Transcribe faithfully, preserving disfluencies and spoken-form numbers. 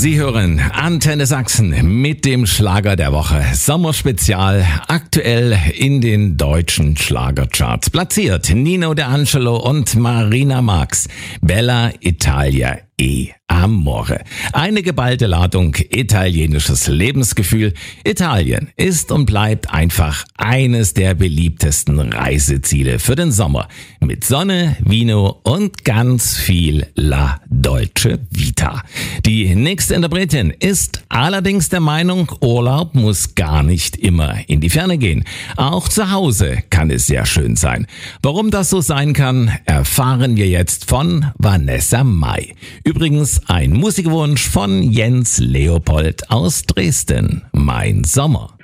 Sie hören Antenne Sachsen mit dem Schlager der Woche. Sommerspezial, aktuell in den deutschen Schlagercharts. Platziert Nino D'Angelo und Marina Marx. Bella Italia e Amore. Eine geballte Ladung italienisches Lebensgefühl. Italien ist und bleibt einfach eines der beliebtesten Reiseziele für den Sommer. Mit Sonne, Vino und ganz viel La Dolce Vita. Die nächste Interpretin ist allerdings der Meinung, Urlaub muss gar nicht immer in die Ferne gehen. Auch zu Hause kann es sehr schön sein. Warum das so sein kann, erfahren wir jetzt von Vanessa Mai. Übrigens ein Musikwunsch von Jens Leopold aus Dresden. Mein Sommer.